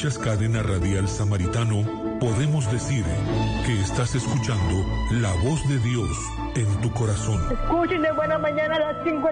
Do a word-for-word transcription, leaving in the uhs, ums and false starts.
escuchas Cadena Radial Samaritano, podemos decir que estás escuchando la voz de Dios en tu corazón. Escuchen de buena mañana a las cinco